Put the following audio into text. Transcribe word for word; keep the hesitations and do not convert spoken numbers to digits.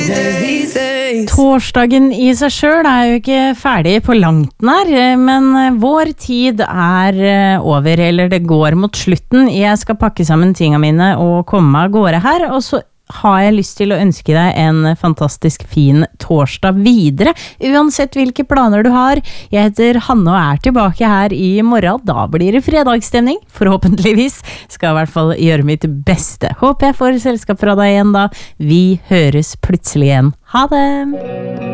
Torsdagen i seg selv er jo ikke ferdig på langt nær, men vår tid er over, eller det går mot slutten. Jeg skal pakke sammen tingene mine og komme av gårde her, og så har jeg lyst til å ønske deg en fantastisk fin torsdag videre, uansett hvilke planer du har. Jeg heter Hanne og er tilbake her i morgen. Da blir det fredagsstemning, forhåpentligvis. Skal i hvert fall gjøre mitt beste. Håper jeg får selskap fra deg igjen da. Vi høres plutselig igjen. Ha det!